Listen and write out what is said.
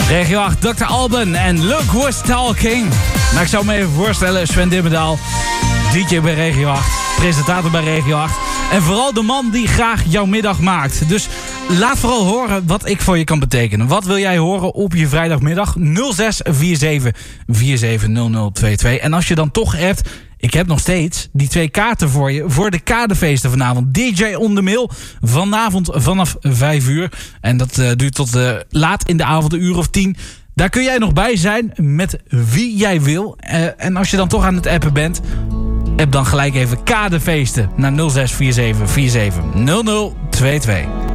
Regio 8, Dr. Alban en Look Who's Talking. Nou, ik zou me even voorstellen, Sven Dimmendaal, DJ bij Regio 8, presentator bij Regio 8. En vooral de man die graag jouw middag maakt. Dus laat vooral horen wat ik voor je kan betekenen. Wat wil jij horen op je vrijdagmiddag? 0647 470022. En als je dan toch hebt, ik heb nog steeds die 2 kaarten voor je voor de Kadefeesten vanavond. DJ on the Mail vanavond vanaf 5 uur. En dat duurt tot laat in de avond, een uur of 10. Daar kun jij nog bij zijn met wie jij wil. En als je dan toch aan het appen bent, app dan gelijk even Kadefeesten naar 0647 470022.